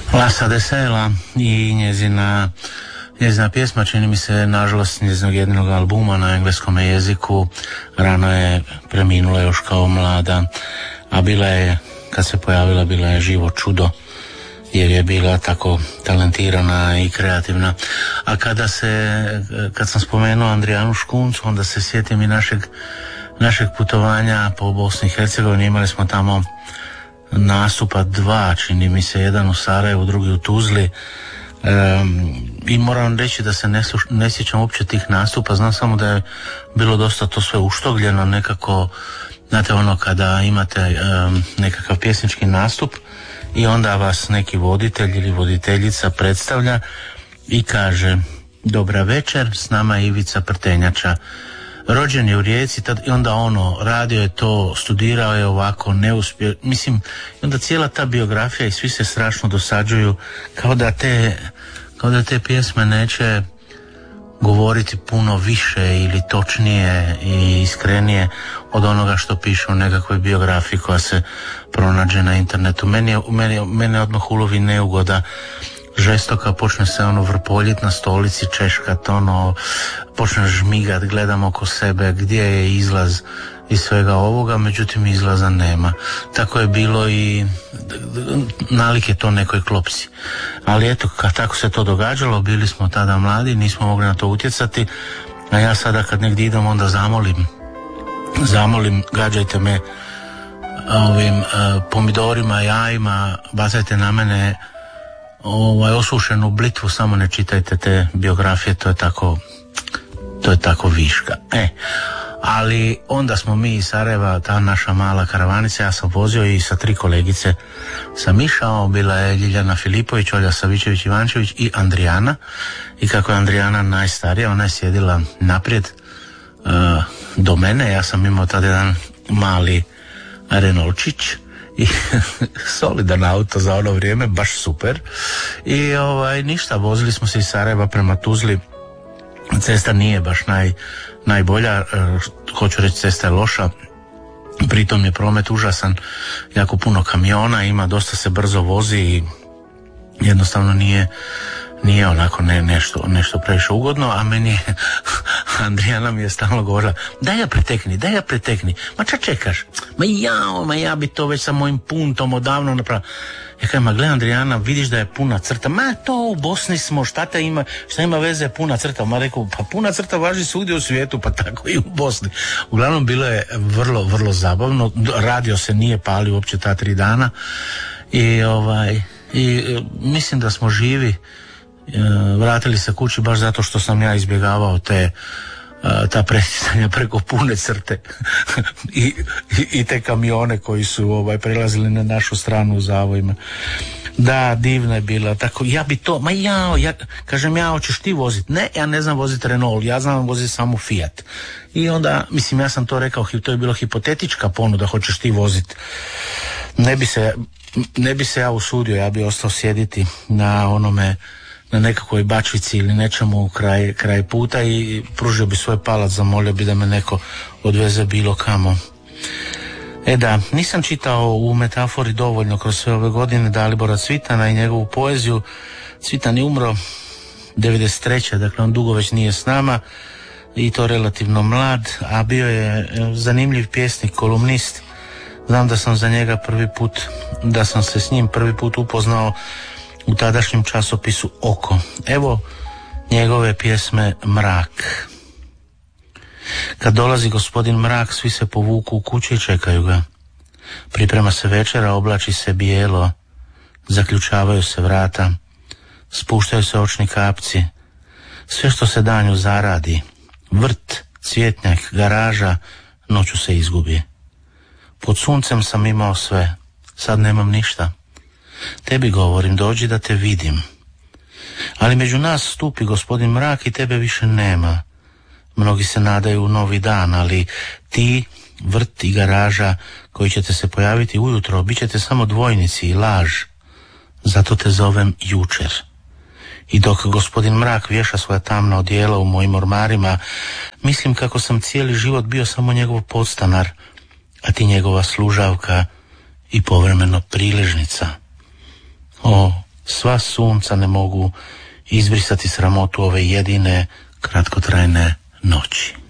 Lassa de Sela i njezina pjesma, čini mi se, nažalost, njezinog jedinog albuma na engleskom jeziku. Rano je preminula još kao mlada, a bila je, kad se pojavila, bila je živo čudo, jer je bila tako talentirana i kreativna. A kad sam spomenuo Andrijanu Škuncu, onda se sjetim i našeg putovanja po Bosni i Hercegovini. Imali smo tamo nastupa dva, čini mi se, jedan u Sarajevu, drugi u Tuzli. I moram reći da se ne sjećam uopće tih nastupa, znam samo da je bilo dosta to sve uštogljeno nekako, znate, ono kada imate nekakav pjesnički nastup i onda vas neki voditelj ili voditeljica predstavlja i kaže: dobra večer, s nama je Ivica Prtenjača, rođen je u Rijeci, i onda radio je to, studirao je ovako, neuspio, mislim, i onda cijela ta biografija i svi se strašno dosađuju, kao da te pjesme neće govoriti puno više ili točnije i iskrenije od onoga što piše u nekakvoj biografiji koja se pronađe na internetu. Mene odmah ulovi neugoda žestoka, počne se vrpoljet na stolici, češkat, počne žmigat, gledam oko sebe gdje je izlaz iz svega ovoga, međutim izlaza nema. Tako je bilo i nalik je to nekoj klopsi. Ali eto, tako se to događalo, bili smo tada mladi, nismo mogli na to utjecati, a ja sada kad negdje idem onda zamolim, gađajte me ovim pomidorima, jajima, bacajte na mene osušenu blitvu, samo ne čitajte te biografije, to je tako viška. Ali onda smo mi iz Sarajeva, ta naša mala karavanica, ja sam vozio i sa 3 kolegice sam išao, bila je Ljiljana Filipović, Olja Savičević-Ivančević i Andrijana, i kako je Andrijana najstarija, ona je sjedila naprijed do mene, ja sam imao tada jedan mali Renaultčić i solidan auto za ono vrijeme, baš super, i ništa, vozili smo se iz Sarajeva prema Tuzli. Cesta nije baš najbolja, hoću reći, cesta je loša, pritom je promet užasan, jako puno kamiona ima, dosta se brzo vozi i jednostavno nije onako nešto previše ugodno, a meni je Andrijana mi je stalno govorila: daj ja pretekni, ma čekaš, ma ja bi to već sa mojim puntom odavno napravio. Ja kažem: ma gle Andrijana, vidiš da je puna crta. Ma to u Bosni smo, šta ima veze puna crta? Ma rekao, pa puna crta važi svugdje u svijetu, pa tako i u Bosni. Uglavnom bilo je vrlo, vrlo zabavno, radio se nije palio uopće ta 3 dana i mislim da smo živi vratili se kući baš zato što sam ja izbjegavao ta presticanja preko pune crte i te kamione koji su prelazili na našu stranu u zavojima. Da, divna je bila. Tako, ja bi to, kažem, hoćeš ti voziti? Ne, ja ne znam voziti Renault, ja znam voziti samo Fiat. I onda, mislim, ja sam to rekao, to je bilo hipotetička ponuda, hoćeš ti voziti. Ne bi se ja usudio, ja bi ostao sjediti na nekakvoj bačvici ili nečemu kraj puta i pružio bi svoj palac, zamolio bi da me neko odveze bilo kamo. Da, nisam čitao u Metafori dovoljno kroz sve ove godine Dalibora Cvitana i njegovu poeziju. Cvitan je umro 93. Dakle on dugo već nije s nama i to relativno mlad, a bio je zanimljiv pjesnik, kolumnist. Znam da sam se s njim prvi put upoznao u tadašnjem časopisu Oko. Evo njegove pjesme Mrak. Kad dolazi gospodin Mrak, svi se povuku u kući i čekaju ga. Priprema se večera, oblači se bijelo, zaključavaju se vrata, spuštaju se očni kapci. Sve što se danju zaradi, vrt, cvjetnjak, garaža, noću se izgubi. Pod suncem sam imao sve, sad nemam ništa. Tebi govorim, dođi da te vidim. Ali među nas stupi gospodin Mrak i tebe više nema. Mnogi se nadaju u novi dan, ali ti, vrt i garaža koji ćete se pojaviti ujutro, bit ćete samo dvojnici i laž. Zato te zovem jučer. I dok gospodin Mrak vješa svoja tamna odijela u mojim ormarima, mislim kako sam cijeli život bio samo njegov podstanar, a ti njegova služavka i povremeno priležnica. O, sva sunca ne mogu izbrisati sramotu ove jedine kratkotrajne noći.